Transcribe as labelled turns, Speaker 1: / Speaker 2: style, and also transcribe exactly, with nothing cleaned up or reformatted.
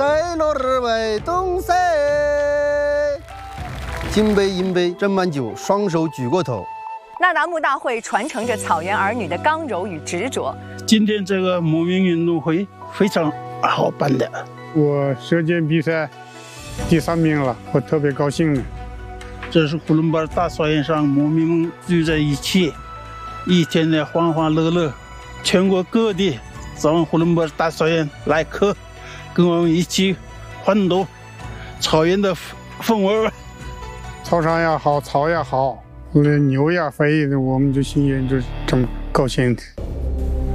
Speaker 1: 赛落日为东塞。金杯银杯斟满酒，双手举过头。
Speaker 2: 那达慕大会传承着草原儿女的刚柔与执着。
Speaker 3: 今天这个牧民运动会非常好办的。
Speaker 4: 我射箭比赛第三名了，我特别高兴呢。
Speaker 3: 这是呼伦贝尔大草原上牧民们聚在一起，一天的欢欢乐乐，全国各地从呼伦贝尔大草原来客，跟我们一起欢度草原的风味。
Speaker 4: 草场也好，草也好，牛也肥，我们就心里就这么高兴的。